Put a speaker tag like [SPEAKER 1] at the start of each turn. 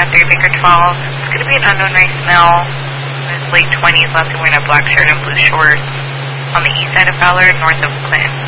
[SPEAKER 1] 3 Baker 12. It's going to be an unknown race male. In his late 20s, last wearing a black shirt and blue shorts. On the east side of Fowler, north of Clinton